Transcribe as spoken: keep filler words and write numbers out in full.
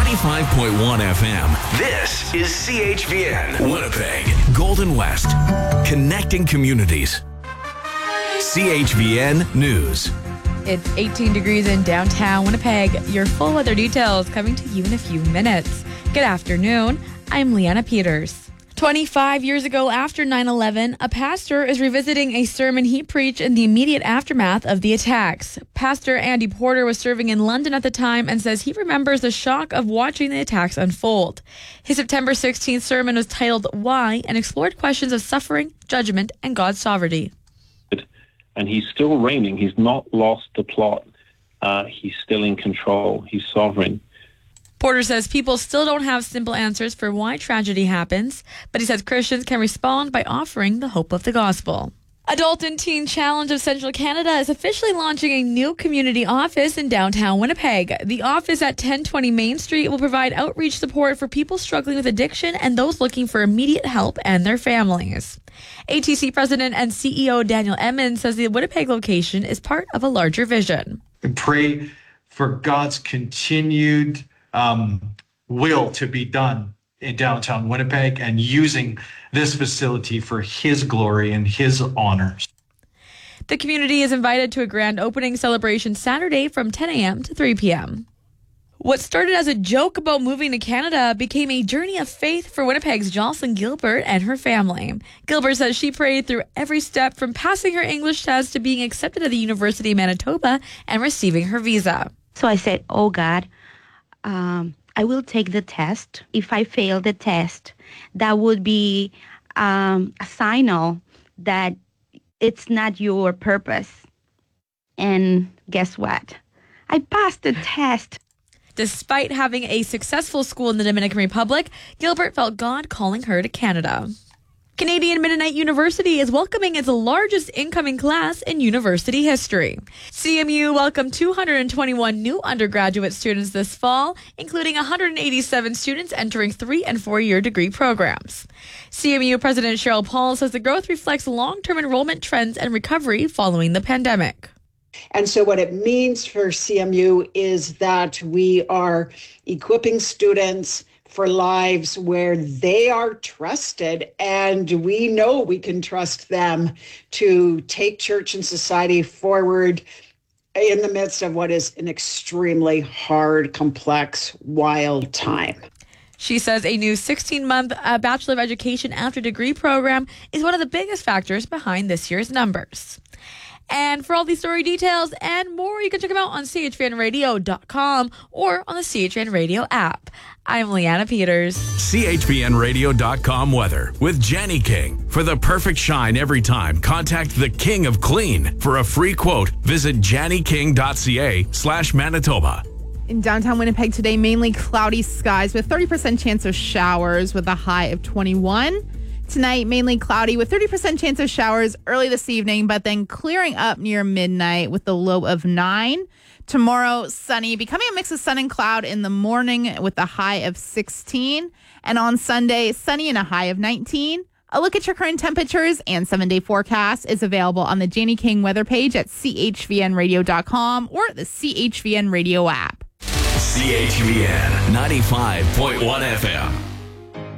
ninety-five point one F M. This is C H V N, Winnipeg, Golden West, connecting communities. C H V N News. It's eighteen degrees in downtown Winnipeg. Your full weather details coming to you in a few minutes. Good afternoon. I'm Leanna Peters. twenty-five years ago, after nine eleven, a pastor is revisiting a sermon he preached in the immediate aftermath of the attacks. Pastor Andy Porter was serving in London at the time and says he remembers the shock of watching the attacks unfold. His September sixteenth sermon was titled Why and explored questions of suffering, judgment, and God's sovereignty. And he's still reigning. He's not lost the plot. Uh, he's still in control. He's sovereign. Porter says people still don't have simple answers for why tragedy happens, but he says Christians can respond by offering the hope of the gospel. Adult and Teen Challenge of Central Canada is officially launching a new community office in downtown Winnipeg. The office at ten twenty Main Street will provide outreach support for people struggling with addiction and those looking for immediate help and their families. A T C President and C E O Daniel Emmons says the Winnipeg location is part of a larger vision. And pray for God's continued um, will to be done in downtown Winnipeg and using this facility for His glory and His honors. The community is invited to a grand opening celebration Saturday from ten a.m. to three p.m. What started as a joke about moving to Canada became a journey of faith for Winnipeg's Jocelyn Gilbert and her family. Gilbert says she prayed through every step from passing her English test to being accepted at the University of Manitoba and receiving her visa. So I said, oh God, um, I will take the test. If I fail the test, that would be um, a signal that it's not your purpose. And guess what? I passed the test. Despite having a successful school in the Dominican Republic, Gilbert felt God calling her to Canada. Canadian Mennonite University is welcoming its largest incoming class in university history. C M U welcomed two hundred twenty-one new undergraduate students this fall, including one hundred eighty-seven students entering three- and four-year degree programs. C M U President Cheryl Paul says the growth reflects long-term enrollment trends and recovery following the pandemic. And so what it means for C M U is that we are equipping students for lives where they are trusted, and we know we can trust them to take church and society forward in the midst of what is an extremely hard, complex, wild time. She says a new sixteen-month uh, Bachelor of Education after degree program is one of the biggest factors behind this year's numbers. And for all these story details and more, you can check them out on C H V N radio dot com or on the C H V N Radio app. I'm Leanna Peters. C H V N radio dot com weather with Jenny King. For the perfect shine every time, contact the King of Clean. For a free quote, visit jenny king dot c a slash Manitoba. In downtown Winnipeg today, mainly cloudy skies with thirty percent chance of showers with a high of twenty-one. Tonight, mainly cloudy with thirty percent chance of showers early this evening, but then clearing up near midnight with the low of nine. Tomorrow, sunny, becoming a mix of sun and cloud in the morning with a high of sixteen. And on Sunday, sunny and a high of nineteen. A look at your current temperatures and seven-day forecast is available on the Janie King weather page at C H V N radio dot com or the C H V N Radio app. C H V N ninety-five point one F M.